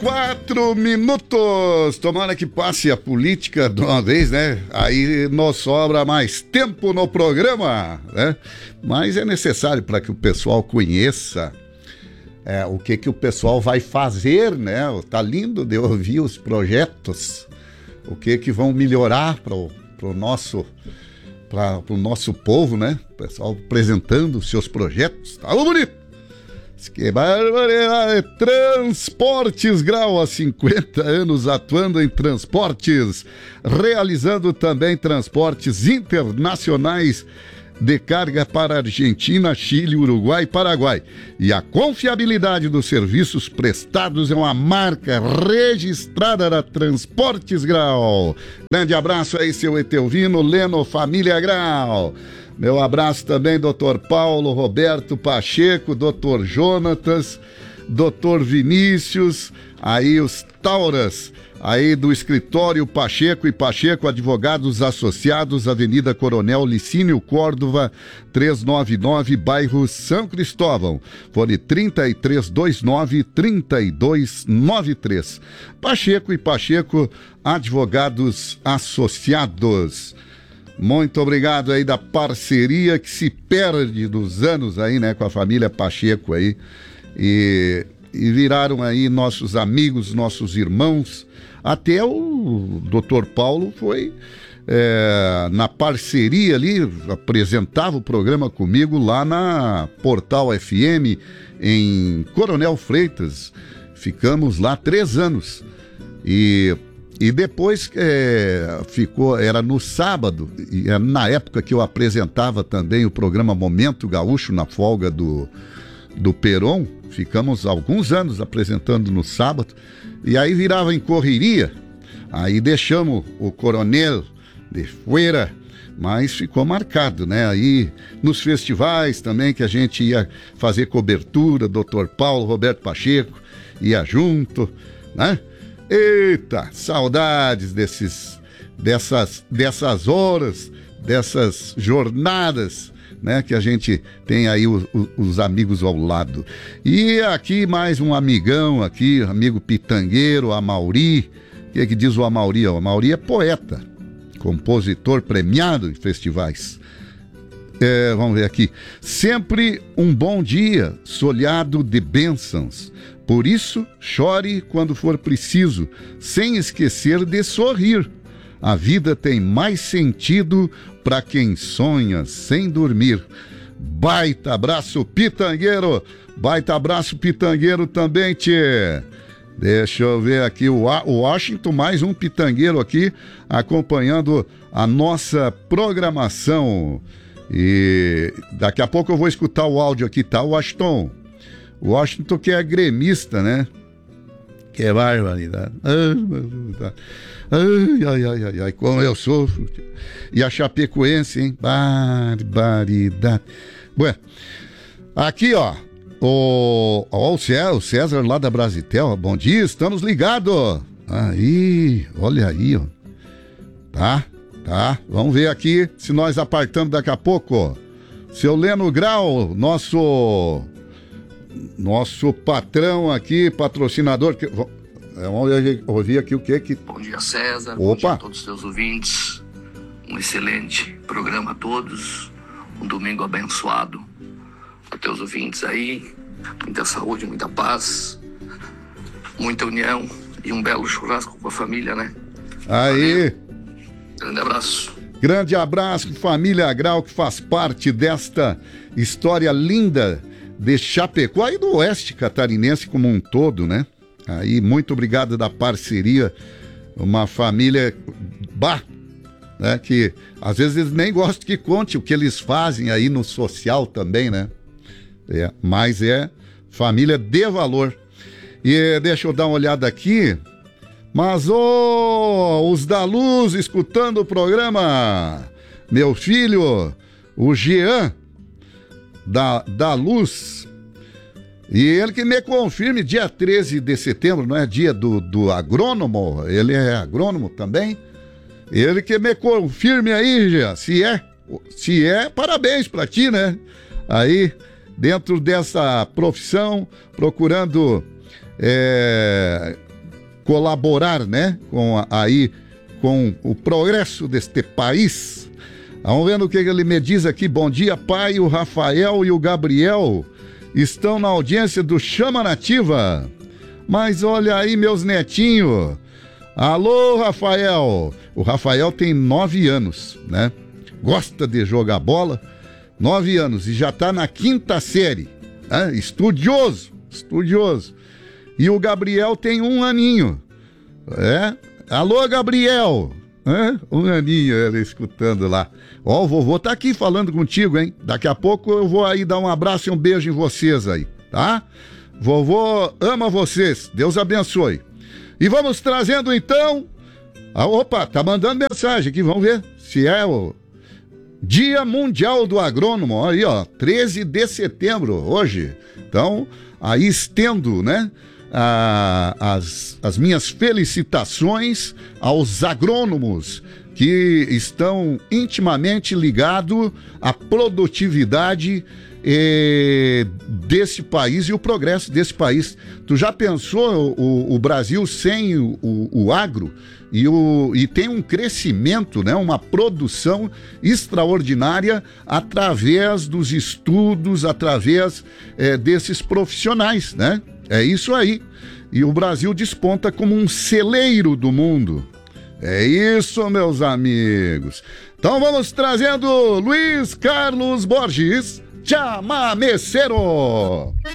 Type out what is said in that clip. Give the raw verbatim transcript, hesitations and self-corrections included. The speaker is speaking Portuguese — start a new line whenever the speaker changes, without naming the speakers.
Quatro minutos. Tomara que passe a política de uma vez, né? Aí nos sobra mais tempo no programa, né? Mas é necessário para que o pessoal conheça é, o que que o pessoal vai fazer, né? Tá lindo de ouvir os projetos, o que que vão melhorar para o nosso, para o nosso povo, né? O pessoal apresentando os seus projetos. Tá bonito. Que barbaridade! Transportes Grau, há cinquenta anos atuando em transportes, realizando também transportes internacionais de carga para Argentina, Chile, Uruguai e Paraguai. E a confiabilidade dos serviços prestados é uma marca registrada da Transportes Grau. Grande abraço aí, seu Etelvino, Leno, família Grau. Meu abraço também, doutor Paulo, Roberto Pacheco, doutor Jonatas, doutor Vinícius, aí os Tauras, aí do escritório Pacheco e Pacheco, advogados associados, Avenida Coronel Licínio Córdova, trezentos e noventa e nove, bairro São Cristóvão. Fone trinta e três vinte e nove, trinta e dois noventa e três. Pacheco e Pacheco, advogados associados. Muito obrigado aí da parceria que se perde dos anos aí, né, com a família Pacheco aí, e, e viraram aí nossos amigos, nossos irmãos. Até o doutor Paulo foi é, na parceria ali, apresentava o programa comigo lá na Portal F M em Coronel Freitas. Ficamos lá três anos e E depois é, ficou, era no sábado, e na época que eu apresentava também o programa Momento Gaúcho na folga do, do Peron, ficamos alguns anos apresentando no sábado, e aí virava em correria, aí deixamos o Coronel de fora, mas ficou marcado, né? Aí nos festivais também que a gente ia fazer cobertura, doutor Paulo, Roberto Pacheco, ia junto, né? Eita, saudades desses, dessas, dessas horas, dessas jornadas, né, que a gente tem aí o, o, os amigos ao lado. E aqui mais um amigão aqui, amigo pitangueiro, Amauri. O que é que diz o Amauri? O Amauri é poeta, compositor premiado em festivais. É, vamos ver aqui. Sempre um bom dia, soleado de bênçãos. Por isso, chore quando for preciso, sem esquecer de sorrir. A vida tem mais sentido para quem sonha sem dormir. Baita abraço, pitangueiro. Baita abraço, pitangueiro também, tchê. Deixa eu ver aqui o Washington, mais um pitangueiro aqui, acompanhando a nossa programação. E daqui a pouco eu vou escutar o áudio aqui, tá, Washington? O Washington que é gremista, né? Que é barbaridade. Ai, ai, ai, ai, ai, como eu sofro. E a Chapecoense, hein? Barbaridade. Bueno, aqui, ó, o, ó, o César, o César lá da Brasitel, bom dia, estamos ligados. Aí, olha aí, ó. Tá, tá, vamos ver aqui se nós apartamos daqui a pouco. Seu Leno Grau, nosso... Nosso patrão aqui, patrocinador. Que... Vamos ouvir aqui o que que...
Bom dia, César.
Opa.
Bom dia a todos os teus ouvintes. Um excelente programa a todos. Um domingo abençoado a teus ouvintes aí. Muita saúde, muita paz, muita união e um belo churrasco com a família, né?
Aí.
Valeu. Grande abraço.
Grande abraço, família Grau, que faz parte desta história linda de Chapecó e do oeste catarinense como um todo, né? Aí, muito obrigado da parceria, uma família, bah, né? Que às vezes eles nem gostam que conte o que eles fazem aí no social também, né? É, mas é família de valor. E deixa eu dar uma olhada aqui, mas oh, os da Luz escutando o programa, meu filho, o Jean, Da, da Luz, e ele que me confirme, dia treze de setembro, não é dia do, do agrônomo, ele é agrônomo também, ele que me confirme aí, já, se é, se é, parabéns pra ti, né, aí, dentro dessa profissão, procurando é, colaborar, né, com a, aí com o progresso deste país. Vamos ver o que ele me diz aqui. Bom dia, pai. O Rafael e o Gabriel estão na audiência do Chama Nativa. Mas olha aí, meus netinhos. Alô, Rafael. O Rafael tem nove anos, né? Gosta de jogar bola. Nove anos e já tá na quinta série. Né? Estudioso, estudioso. E o Gabriel tem um aninho. É? Alô, Gabriel. É? Um aninho, ele escutando lá. Ó, o vovô tá aqui falando contigo, hein? Daqui a pouco eu vou aí dar um abraço e um beijo em vocês aí, tá? Vovô ama vocês. Deus abençoe. E vamos trazendo então... Ah, opa, tá mandando mensagem aqui, vamos ver se é o Dia Mundial do Agrônomo. Aí, ó, treze de setembro, hoje. Então, aí estendo, né, a, as, as minhas felicitações aos agrônomos que estão intimamente ligados à produtividade eh, desse país e o progresso desse país. Tu já pensou o, o Brasil sem o, o, o agro? E, o, e tem um crescimento, né, uma produção extraordinária através dos estudos, através é, desses profissionais, né? É isso aí. E o Brasil desponta como um celeiro do mundo. É isso, meus amigos. Então vamos trazendo Luiz Carlos Borges, Chamameceiro.